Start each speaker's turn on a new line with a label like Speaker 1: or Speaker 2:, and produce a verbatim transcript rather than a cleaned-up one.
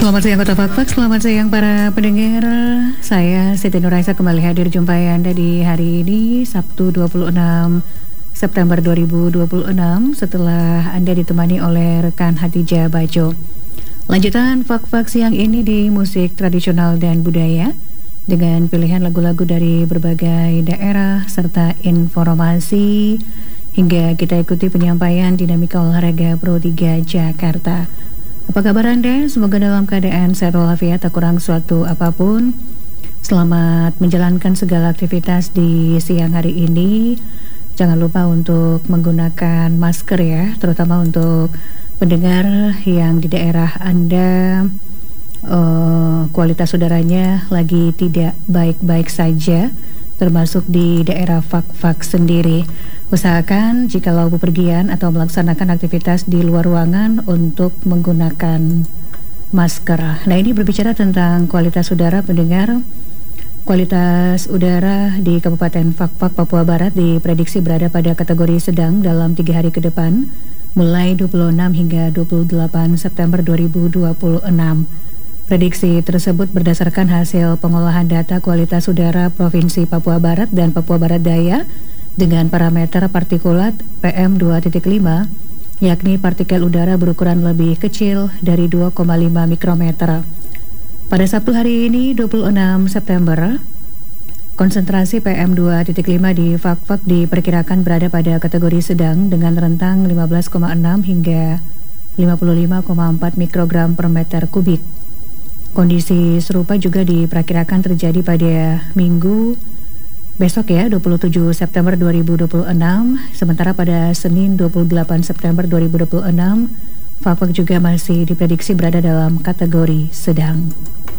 Speaker 1: Selamat siang Kota Fakfak, selamat siang para pendengar. Saya Siti Nuraisa kembali hadir jumpa Anda di hari ini Sabtu dua puluh enam September dua ribu dua puluh enam setelah Anda ditemani oleh rekan Hatijah Bajo. Lanjutan Fakfak siang ini di musik tradisional dan budaya dengan pilihan lagu-lagu dari berbagai daerah serta informasi hingga kita ikuti penyampaian dinamika olahraga Pro tiga Jakarta. Apa kabar Anda? Semoga dalam keadaan sehat walafiat, tak kurang suatu apapun. Selamat menjalankan segala aktivitas di siang hari ini. Jangan lupa untuk menggunakan masker ya, terutama untuk pendengar yang di daerah Anda uh, kualitas udaranya lagi tidak baik-baik saja, termasuk di daerah Fakfak sendiri. Usahakan jikalau bepergian atau melaksanakan aktivitas di luar ruangan untuk menggunakan masker. Nah, ini berbicara tentang kualitas udara pendengar. Kualitas udara di Kabupaten Fakfak, Papua Barat diprediksi berada pada kategori sedang dalam tiga hari ke depan, mulai dua puluh enam hingga dua puluh delapan September dua ribu dua puluh enam. Prediksi tersebut berdasarkan hasil pengolahan data kualitas udara Provinsi Papua Barat dan Papua Barat Daya dengan parameter partikulat P M dua titik lima, yakni partikel udara berukuran lebih kecil dari dua koma lima mikrometer. Pada Sabtu hari ini dua puluh enam September, konsentrasi P M dua titik lima di Fakfak diperkirakan berada pada kategori sedang dengan rentang lima belas koma enam hingga lima puluh lima koma empat mikrogram per meter kubik. Kondisi serupa juga diperkirakan terjadi pada Minggu besok ya, dua puluh tujuh September dua ribu dua puluh enam. Sementara pada Senin dua puluh delapan September dua ribu dua puluh enam, Fakfak juga masih diprediksi berada dalam kategori sedang.